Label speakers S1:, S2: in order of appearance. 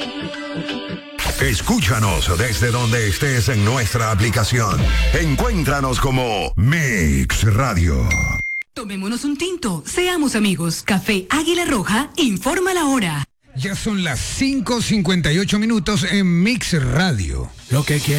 S1: Escúchanos desde donde estés en nuestra aplicación. Encuéntranos como Mix Radio.
S2: Tomémonos un tinto, seamos amigos. Café Águila Roja informa la hora.
S3: Ya son las 5:58 en Mix Radio.
S4: Lo que quiero.